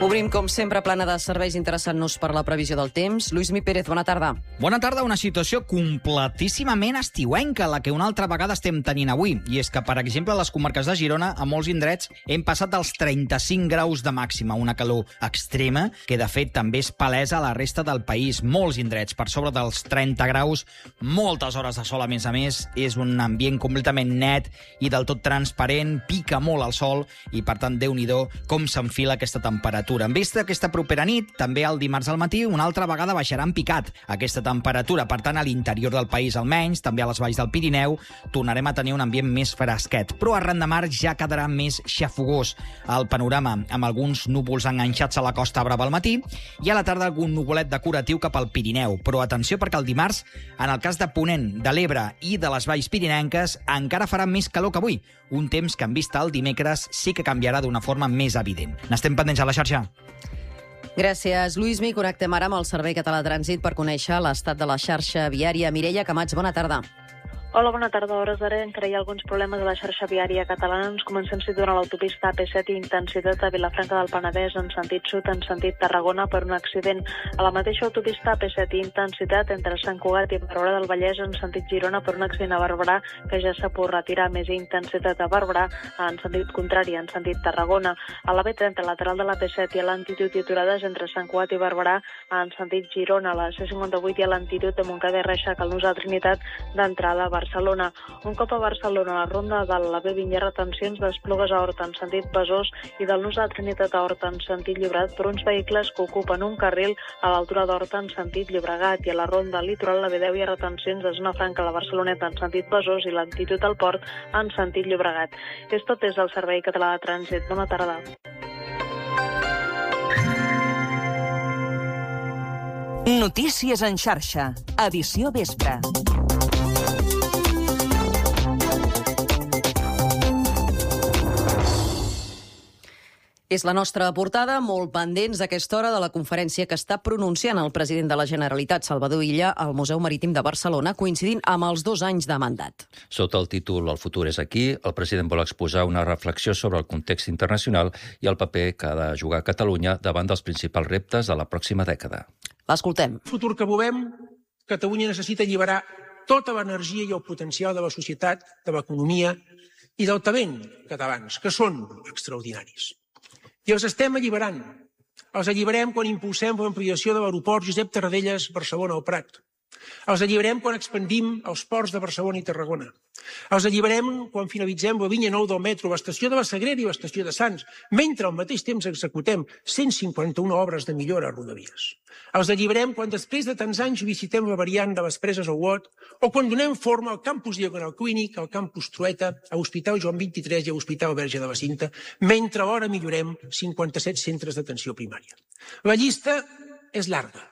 Obrim, com sempre, plana de serveis interessant-nos per la previsió del temps. Lluís Mi Pérez, bona tarda. Bona tarda. Una situació completíssimament estiuenca, la que una altra vegada estem tenint avui. I és que, per exemple, a les comarques de Girona, a molts indrets, hem passat dels 35 graus de màxima, una calor extrema, que de fet també és palesa a la resta del país. Molts indrets per sobre dels 30 graus, moltes hores de sol, a més, és un ambient completament net i del tot transparent, pica molt el sol i, per tant, Déu-n'hi-do com s'enfila aquesta temperatura. En vista aquesta propera nit, també el dimarts al matí, una altra vegada baixarà en picat aquesta temperatura. Per tant, a l'interior del país almenys, també a les valls del Pirineu, tornarem a tenir un ambient més fresquet. Però arran de mar ja quedarà més xafogós el panorama, amb alguns núvols enganxats a la Costa Brava al matí i a la tarda algun nuvolet decoratiu cap al Pirineu. Però atenció, perquè el dimarts, en el cas de Ponent, de l'Ebre i de les valls pirinenques, encara farà més calor que avui. Un temps que en vista al dimecres sí que canviarà d'una forma més evident. N'estem pendents a la xarxa. Gràcies, Lluís Mi. Connectem ara amb el Servei Català de Trànsit per conèixer l'estat de la xarxa viària. Mireia Camats, bona tarda. Hola, bona tarda. A hores d'ara encara hi ha alguns problemes a la xarxa viària catalana. Ens comencem situant a l'autopista AP7 i intensitat a Vilafranca del Penedès en sentit sud, en sentit Tarragona, per un accident. A la mateixa autopista AP7 i intensitat entre Sant Cugat i Barberà del Vallès en sentit Girona per un accident a Barberà que ja s'ha pogut retirar. Més intensitat a Barberà en sentit contrari, en sentit Tarragona. A la B30, lateral de l'AP7 hi ha lentitud i aturades entre Sant Cugat i Barberà en sentit Girona. A la C58 hi ha lentitud de Montcada i Reixac al nus de Trinitat d'entrada a Barcelona. Un cop a Barcelona, a la ronda de la B20 hi ha retencions d'Esplugues a Horta en sentit Besòs i del nus de Trinitat a Horta en sentit Llobregat per uns vehicles que ocupen un carril a l'altura d'Horta en sentit Llobregat, i a la ronda litoral la B10 hi ha retencions de zona franca a la Barceloneta en sentit Besòs i lentitud al port en sentit Llobregat. És tot des del Servei Català de Trànsit. Bona tarda. Notícies en xarxa, edició vespre. És la nostra portada, molt pendents a aquesta hora de la conferència que està pronunciant el president de la Generalitat, Salvador Illa, al Museu Marítim de Barcelona, coincidint amb els 2 anys de mandat. Sota el títol El futur és aquí, el president vol exposar una reflexió sobre el context internacional i el paper que ha de jugar Catalunya davant dels principals reptes de la pròxima dècada. L'escoltem. El futur que volem, Catalunya necessita alliberar tota l'energia i el potencial de la societat, de l'economia i del talent catalans, que són extraordinaris. I els estem alliberant. Els alliberem quan impulsem l'ampliació de l'aeroport Josep Tarradellas Barcelona al Prat. Els alliberem quan expandim els ports de Barcelona i Tarragona. Els alliberem quan finalitzem la línia 9 del metro, l'estació de la Sagrera i l'estació de Sants, mentre al mateix temps executem 151 obres de millora a Rodalies. Els alliberem quan després de tants anys visitem la variant de les Preses a Olot o quan donem forma al campus Diagonal Clínic, al campus Trueta, a l'Hospital Joan 23 i a l'Hospital Verge de la Cinta, mentre alhora millorem 57 centres d'atenció primària. La llista és llarga.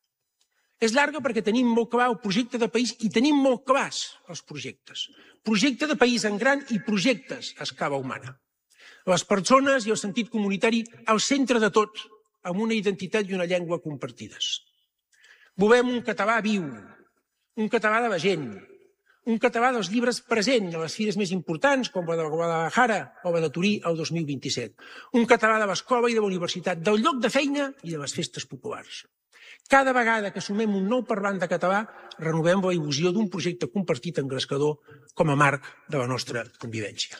És llarga perquè tenim molt clar el projecte de país i tenim molt clars els projectes. Projecte de país en gran i projectes a escala humana. Les persones i el sentit comunitari al centre de tot, amb una identitat i una llengua compartides. Volem un català viu, un català de la gent, un català dels llibres present a les fires més importants, com la de Guadalajara o la de Turí el 2027. Un català de l'escola i de la universitat, del lloc de feina i de les festes populars. Cada vegada que sumem un nou parlant de català, renovem la il·lusió d'un projecte compartit engrescador com a marc de la nostra convivència.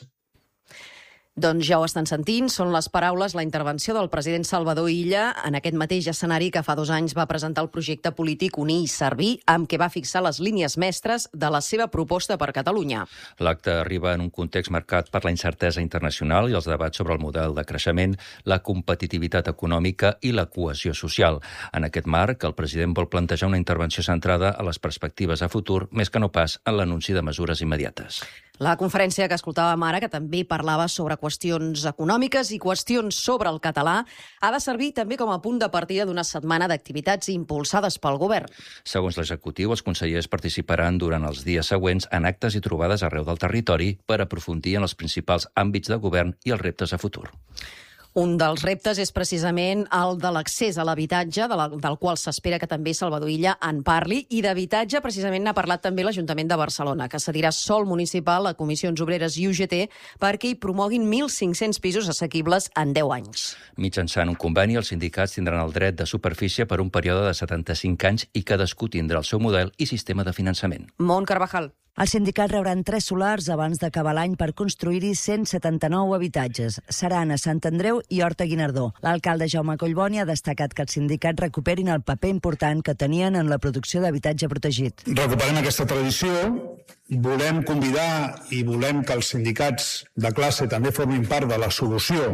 Doncs ja ho estan sentint, són les paraules, la intervenció del president Salvador Illa en aquest mateix escenari que fa 2 anys va presentar el projecte polític Unir i Servir, amb què va fixar les línies mestres de la seva proposta per Catalunya. L'acte arriba en un context marcat per la incertesa internacional i els debats sobre el model de creixement, la competitivitat econòmica i la cohesió social. En aquest marc, el president vol plantejar una intervenció centrada a les perspectives a futur, més que no pas en l'anunci de mesures immediates. La conferència que escoltàvem ara, que també parlava sobre qüestions econòmiques i qüestions sobre el català, ha de servir també com a punt de partida d'una setmana d'activitats impulsades pel govern. Segons l'executiu, els consellers participaran durant els dies següents en actes i trobades arreu del territori per aprofundir en els principals àmbits de govern i els reptes a futur. Un dels reptes és precisament el de l'accés a l'habitatge, del qual s'espera que també Salvador Illa en parli, i d'habitatge precisament n'ha parlat també l'Ajuntament de Barcelona, que cedirà sòl municipal a Comissions Obreres i UGT perquè hi promoguin 1.500 pisos assequibles en 10 anys. Mitjançant un conveni, els sindicats tindran el dret de superfície per un període de 75 anys i cadascú tindrà el seu model i sistema de finançament. Mont Carvajal. Els sindicats rebran 3 solars abans d'acabar l'any per construir-hi 179 habitatges. Seran a Sant Andreu i Horta Guinardó. L'alcalde Jaume Collboni ha destacat que els sindicats recuperin el paper important que tenien en la producció d'habitatge protegit. Recuperem aquesta tradició, volem convidar i volem que els sindicats de classe també formin part de la solució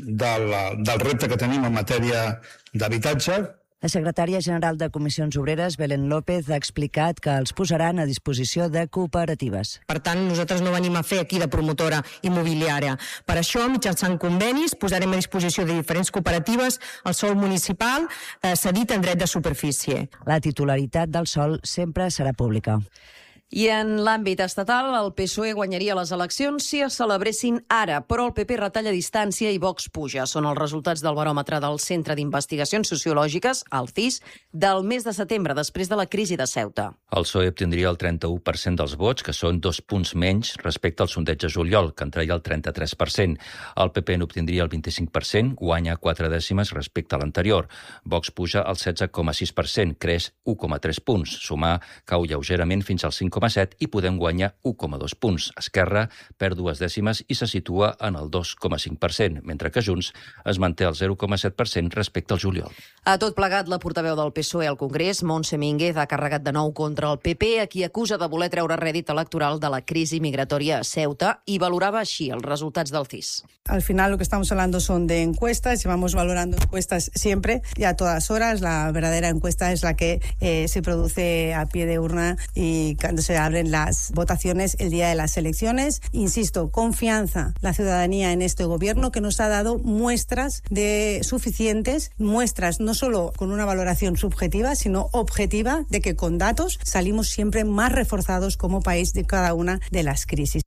del repte que tenim en matèria d'habitatge. La secretària general de Comissions Obreres, Belén López, ha explicat que els posaran a disposició de cooperatives. Per tant, nosaltres no venim a fer aquí de promotora immobiliària. Per això, mitjançant convenis, posarem a disposició de diferents cooperatives el sòl municipal cedit en dret de superfície. La titularitat del sòl sempre serà pública. I en l'àmbit estatal, el PSOE guanyaria les eleccions si es celebressin ara, però el PP retalla distància i Vox puja. Són els resultats del baròmetre del Centre d'Investigacions Sociològiques, el CIS, del mes de setembre, després de la crisi de Ceuta. El PSOE obtindria el 31% dels vots, que són 2 punts menys respecte al sondeig de juliol, que en treia el 33%. El PP n'obtindria el 25%, guanya 4 dècimes respecte a l'anterior. Vox puja al 16,6%, creix 1,3 punts. Sumar cau lleugerament fins al 5,7% i Podem guanyar 1,2 punts. Esquerra perd 2 dècimes i se situa en el 2,5%, mentre que Junts es manté al 0,7% respecte al juliol. A tot plegat, la portaveu del PSOE al Congrés, Montse Mínguez, ha carregat de nou contra el PP, a qui acusa de voler treure rèdit electoral de la crisi migratòria a Ceuta, i valorava així els resultats del CIS. Al final lo que estamos hablando son de encuestas, llevamos valorando encuestas siempre y a todas horas. La verdadera encuesta es la que se produce a pie de urna y cuando se abren las votaciones el día de las elecciones. Insisto, confianza la ciudadanía en este gobierno que nos ha dado muestras de suficientes, muestras no solo con una valoración subjetiva, sino objetiva de que con datos salimos siempre más reforzados como país de cada una de las crisis.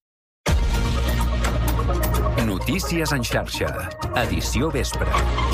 Notícies en xarxa, edició vespre.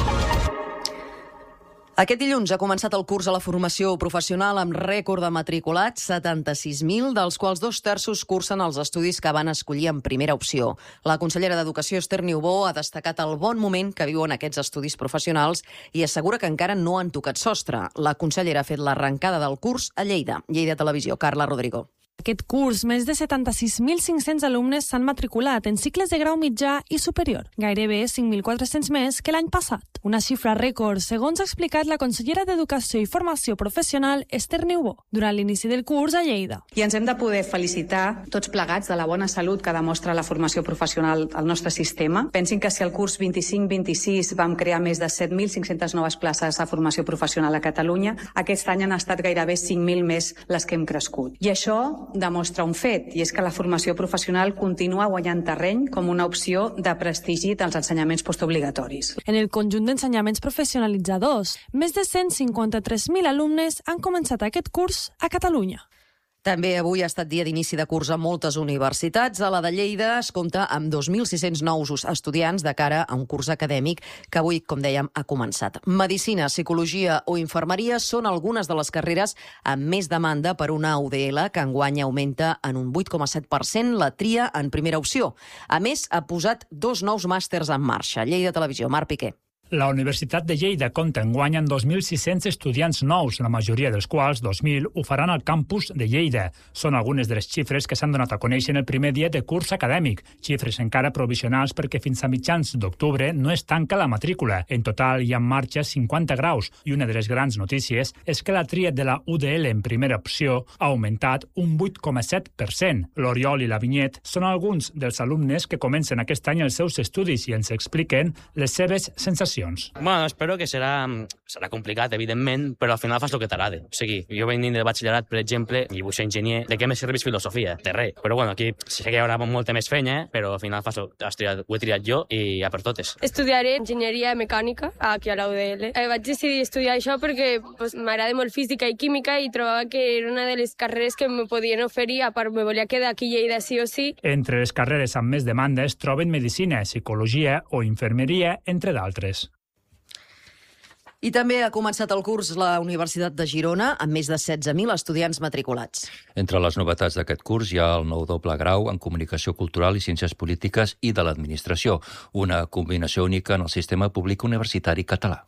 Aquest dilluns ha començat el curs a la formació professional amb rècord de matriculats, 76.000, dels quals 2/3 cursen els estudis que van escollir en primera opció. La consellera d'Educació, Esther Niubó, ha destacat el bon moment que viuen aquests estudis professionals i assegura que encara no han tocat sostre. La consellera ha fet l'arrencada del curs a Lleida. Lleida Televisió, Carla Rodrigo. Aquest curs, més de 76.500 alumnes s'han matriculat en cicles de grau mitjà i superior, gairebé 5.400 més que l'any passat. Una xifra rècord, segons ha explicat la consellera d'Educació i Formació Professional, Esther Niubó, durant l'inici del curs a Lleida. I ens hem de poder felicitar tots plegats de la bona salut que demostra la formació professional al nostre sistema. Pensin que si el curs 25-26 vam crear més de 7.500 noves places de formació professional a Catalunya, aquest any han estat gairebé 5.000 més les que hem crescut. I això demostra un fet, i és que la formació professional continua guanyant terreny com una opció de prestigi dels ensenyaments postobligatoris. En el conjunt d'ensenyaments professionalitzadors, més de 153.000 alumnes han començat aquest curs a Catalunya. També avui ha estat dia d'inici de curs a moltes universitats. A la de Lleida es compta amb 2.600 nous estudiants de cara a un curs acadèmic que avui, com dèiem, ha començat. Medicina, psicologia o infermeria són algunes de les carreres amb més demanda per una UDL, que enguany augmenta en un 8,7% la tria en primera opció. A més, ha posat 2 nous màsters en marxa. Lleida Televisió, Marc Piqué. La Universitat de Lleida compta enguany amb 2.600 estudiants nous, la majoria dels quals, 2.000, ho faran al campus de Lleida. Són algunes de les xifres que s'han donat a conèixer en el primer dia de curs acadèmic, xifres encara provisionals perquè fins a mitjans d'octubre no es tanca la matrícula. En total hi ha en marxa 50 graus i una de les grans notícies és que la tria de la UDL en primera opció ha augmentat un 8,7%. L'Oriol i la Vinyet són alguns dels alumnes que comencen aquest any els seus estudis i ens expliquen les seves sensacions. ocasions. Bueno, espero que serà complicat, evidentment, però al final fas el que t'agrada. O sigui, jo venint de batxillerat, per exemple, i vull ser enginyer, de què me serveix filosofia? De res. Però bueno, aquí sé que hi haurà molta més feina, però al final ho he triat jo i ja per totes. Estudiaré enginyeria mecànica aquí a la UDL. Vaig decidir estudiar això perquè m'agrada molt física i química i trobava que era una de les carreres que me podien oferir, a part me volia quedar aquí a Lleida sí o sí. Entre les carreres amb més demanda es troben medicina, psicologia o infermeria, entre d'altres. I també ha començat el curs la Universitat de Girona, amb més de 16.000 estudiants matriculats. Entre les novetats d'aquest curs hi ha el nou doble grau en Comunicació Cultural i Ciències Polítiques i de l'Administració, una combinació única en el sistema públic universitari català.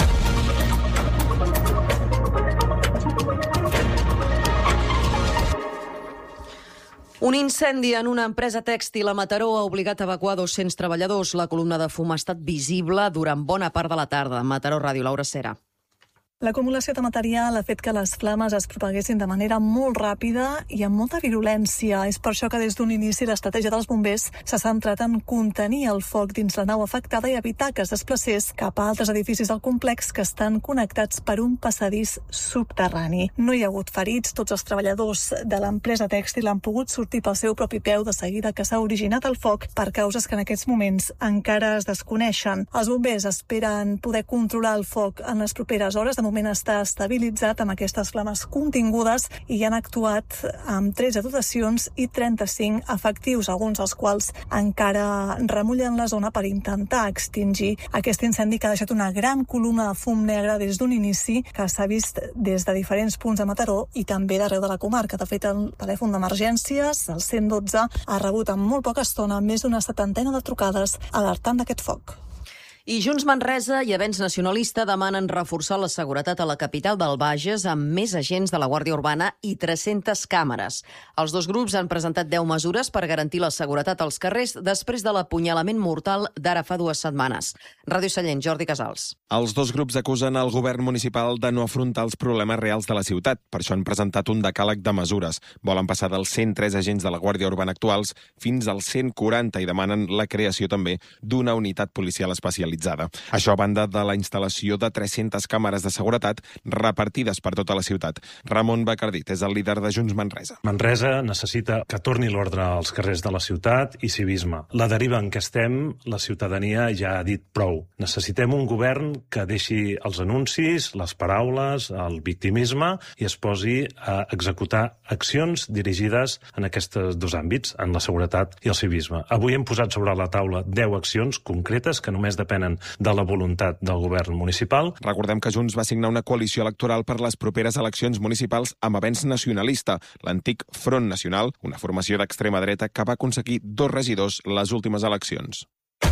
Un incendi en una empresa tèxtil a Mataró ha obligat a evacuar 200 treballadors. La columna de fum ha estat visible durant bona part de la tarda. Mataró Ràdio, Laura Cera. L'acumulació de material ha fet que les flames es propaguessin de manera molt ràpida i amb molta virulència. És per això que des d'un inici l'estratègia dels bombers s'ha centrat en contenir el foc dins la nau afectada i evitar que es desplacés cap a altres edificis del complex que estan connectats per un passadís subterrani. No hi ha hagut ferits, tots els treballadors de l'empresa tèxtil han pogut sortir pel seu propi peu de seguida que s'ha originat el foc per causes que en aquests moments encara es desconeixen. Els bombers esperen poder controlar el foc en les properes hores. De moment està estabilitzat amb aquestes flames contingudes i han actuat amb 13 dotacions i 35 efectius, alguns dels quals encara remullen la zona per intentar extingir aquest incendi que ha deixat una gran columna de fum negre des d'un inici que s'ha vist des de diferents punts de Mataró i també d'arreu de la comarca. De fet, el telèfon d'emergències, el 112, ha rebut en molt poca estona més d'una 70 de trucades alertant d'aquest foc. I Junts Manresa i Avenç Nacionalista demanen reforçar la seguretat a la capital del Bages amb més agents de la Guàrdia Urbana i 300 càmeres. Els dos grups han presentat 10 mesures per garantir la seguretat als carrers després de l'apunyalament mortal d'ara fa 2 setmanes. Ràdio Sallent, Jordi Casals. Els dos grups acusen el govern municipal de no afrontar els problemes reals de la ciutat. Per això han presentat un decàleg de mesures. Volen passar dels 103 agents de la Guàrdia Urbana actuals fins als 140 i demanen la creació també d'una unitat policial especialitzada. Això a banda de la instal·lació de 300 càmeres de seguretat repartides per tota la ciutat. Ramon Bacardit és el líder de Junts Manresa. Manresa necessita que torni l'ordre als carrers de la ciutat i civisme. La deriva en què estem, la ciutadania ja ha dit prou. Necessitem un govern que deixi els anuncis, les paraules, el victimisme i es posi a executar accions dirigides en aquests dos àmbits, en la seguretat i el civisme. Avui hem posat sobre la taula 10 accions concretes que només depenen de la voluntat del govern municipal. Recordem que Junts va signar una coalició electoral per les properes eleccions municipals amb Avenç Nacionalista, l'antic Front Nacional, una formació d'extrema dreta que va aconseguir 2 regidors les últimes eleccions.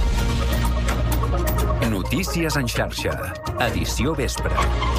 Notícies en xarxa. Edició vespre.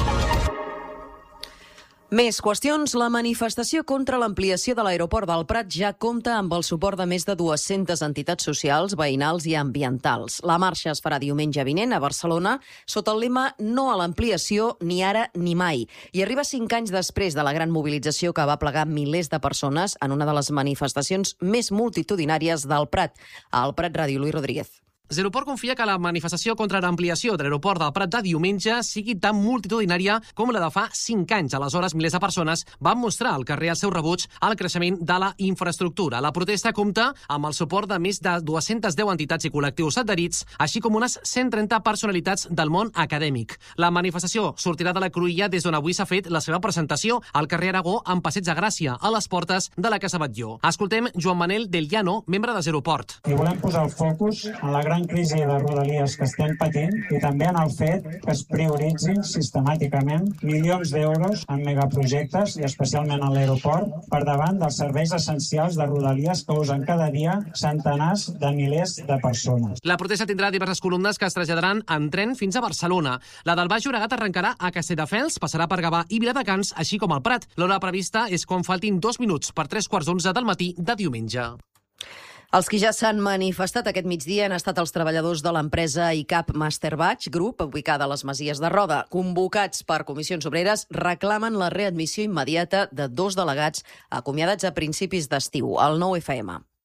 Més qüestions. La manifestació contra l'ampliació de l'aeroport del Prat ja compta amb el suport de més de 200 entitats socials, veïnals i ambientals. La marxa es farà diumenge vinent a Barcelona sota el lema "No a l'ampliació, ni ara ni mai". I arriba 5 anys després de la gran mobilització que va plegar milers de persones en una de les manifestacions més multitudinàries del Prat. Al Prat Ràdio, Luis Rodríguez. Zeroport confia que la manifestació contra l'ampliació de l'aeroport del Prat de diumenge sigui tan multitudinària com la de fa 5 anys. Aleshores, milers de persones van mostrar al carrer el seu rebuig al creixement de la infraestructura. La protesta compta amb el suport de més de 210 entitats i col·lectius adherits, així com unes 130 personalitats del món acadèmic. La manifestació sortirà de la Cruïlla des d'on avui s'ha fet la seva presentació al carrer Aragó amb Passeig de Gràcia, a les portes de la Casa Batlló. Escoltem Joan Manel del Llano, membre de Zeroport. I volem posar el focus en la gran crisi de Rodalies que estem patint i també en el fet que es prioritzin sistemàticament milions d'euros en megaprojectes i especialment a l'aeroport per davant dels serveis essencials de Rodalies que usen cada dia centenars de milers de persones. La protesta tindrà diverses columnes que es traslladaran en tren fins a Barcelona. La del Baix Llobregat arrencarà a Castelldefels, passarà per Gavà i Viladecans, així com al Prat. L'hora prevista és quan faltin 2 minuts per 3:15 del matí de diumenge. Els que ja s'han manifestat aquest migdia han estat els treballadors de l'empresa ICAP Masterbatch Group, ubicada a les Masies de Roda. Convocats per comissions obreres, reclamen la readmissió immediata de 2 delegats acomiadats a principis d'estiu, al 9FM.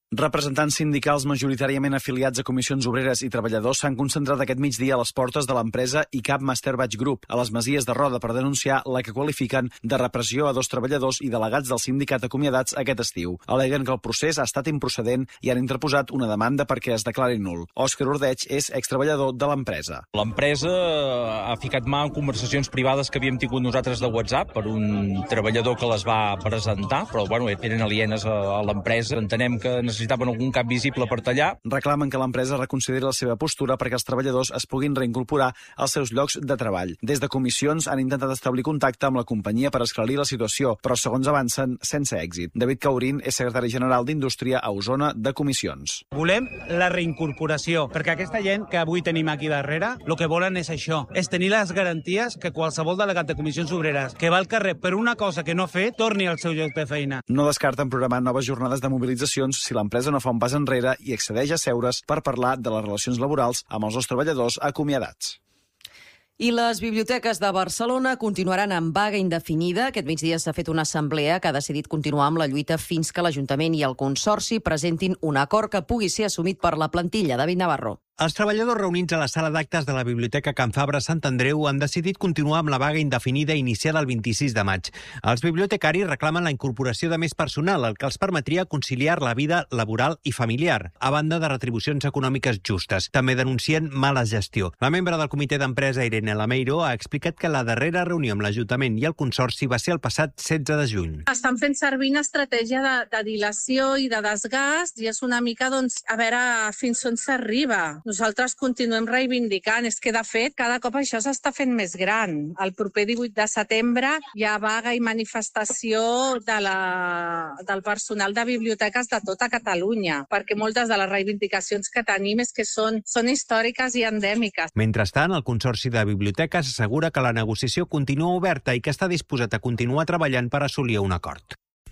Representants sindicals majoritàriament afiliats a comissions obreres i treballadors s'han concentrat aquest migdia a les portes de l'empresa ICAP Masterbatch Group, a les Masies de Roda, per denunciar la que qualifiquen de repressió a 2 treballadors i delegats del sindicat acomiadats aquest estiu. Al·leguen que el procés ha estat improcedent i han interposat una demanda perquè es declari nul. Òscar Ordeig és extreballador de l'empresa. L'empresa ha ficat mà en conversacions privades que havíem tingut nosaltres de WhatsApp per un treballador que les va presentar, però eren alienes a l'empresa. Entenem que necessitaven algun cap visible per tallar. Reclamen que l'empresa reconsideri la seva postura perquè els treballadors es puguin reincorporar als seus llocs de treball. Des de comissions han intentat establir contacte amb la companyia per esclarir la situació, però segons avancen, sense èxit. David Caurín és secretari general d'Indústria a Osona de Comissions. Volem la reincorporació, perquè aquesta gent que avui tenim aquí darrere, el que volen és això, és tenir les garanties que qualsevol delegat de comissions obreres que va al carrer per una cosa que no ha fet, torni al seu lloc de feina. No descarten programar noves jornades de mobilitzacions si l'empresa no fa un pas enrere i accedeix a seure's per parlar de les relacions laborals amb els 2 treballadors acomiadats. I les biblioteques de Barcelona continuaran en vaga indefinida. Aquest migdia s'ha fet una assemblea que ha decidit continuar amb la lluita fins que l'Ajuntament i el Consorci presentin un acord que pugui ser assumit per la plantilla. David Navarro. Els treballadors reunits a la sala d'actes de la Biblioteca Can Fabra Sant Andreu han decidit continuar amb la vaga indefinida iniciada el 26 de maig. Els bibliotecaris reclamen la incorporació de més personal, el que els permetria conciliar la vida laboral i familiar, a banda de retribucions econòmiques justes. També denuncien mala gestió. La membre del comitè d'empresa, Irene Lameiro, ha explicat que la darrera reunió amb l'Ajuntament i el Consorci va ser el passat 16 de juny. Estan fent servir una estratègia de dilació i de desgast i és una mica, a veure fins on s'arriba. Nosaltres continuem reivindicant. És que, de fet, cada cop això s'està fent més gran. El proper 18 de setembre hi ha vaga i manifestació del personal de biblioteques de tota Catalunya, perquè moltes de les reivindicacions que tenim és que són històriques i endèmiques. Mentrestant, el Consorci de Biblioteques assegura que la negociació continua oberta i que està disposat a continuar treballant per assolir un acord.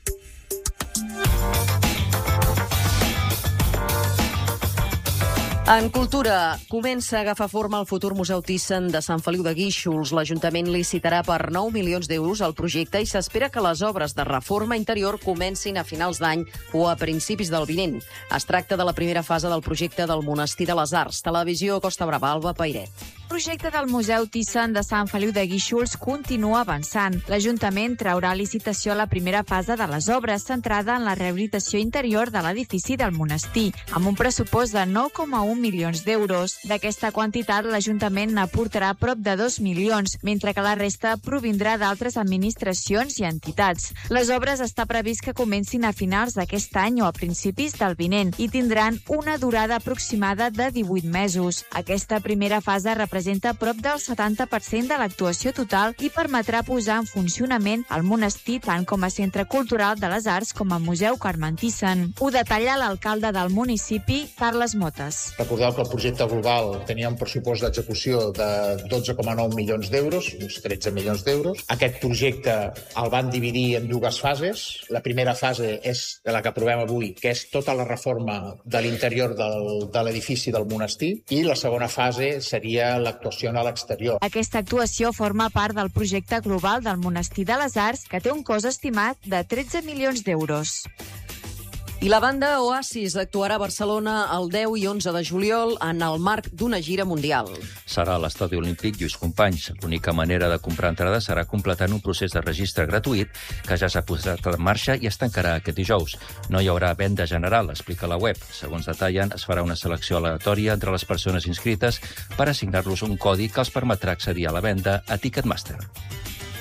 En cultura, comença a agafar forma el futur Museu Thyssen de Sant Feliu de Guíxols. L'Ajuntament licitarà per 9 milions d'euros el projecte i s'espera que les obres de reforma interior comencin a finals d'any o a principis del vinent. Es tracta de la primera fase del projecte del Monestir de les Arts. Televisió Costa Brava, Alba Pairet. El projecte del Museu Thyssen de Sant Feliu de Guíxols continua avançant. L'Ajuntament traurà a licitació la primera fase de les obres, centrada en la rehabilitació interior de l'edifici del monestir, amb un pressupost de 9,1 milions d'euros. D'aquesta quantitat, l'Ajuntament n'aportarà prop de 2 milions, mentre que la resta provindrà d'altres administracions i entitats. Les obres està previst que comencin a finals d'aquest any o a principis del vinent i tindran una durada aproximada de 18 mesos. Aquesta primera fase representa prop del 70% de l'actuació total i permetrà posar en funcionament el monestir tant com a centre cultural de les arts com a museu Carme Thyssen. Ho detalla l'alcalde del municipi, Carles Motes. Recordeu que el projecte global tenia un pressupost d'execució de 12,9 milions d'euros, uns 13 milions d'euros. Aquest projecte el van dividir en 2 fases. La primera fase és la que aprovem avui, que és tota la reforma de l'interior de l'edifici del monestir, i la segona fase seria l'actuació a l'exterior. Aquesta actuació forma part del projecte global del Monestir de les Arts, que té un cost estimat de 13 milions d'euros. I la banda Oasis actuarà a Barcelona el 10 i 11 de juliol en el marc d'una gira mundial. Serà a l'Estadi Olímpic Lluís Companys. L'única manera de comprar entrades serà completant un procés de registre gratuït que ja s'ha posat en marxa i es tancarà aquest dijous. No hi haurà venda general, explica la web. Segons detallen, es farà una selecció aleatòria entre les persones inscrites per assignar-los un codi que els permetrà accedir a la venda a Ticketmaster.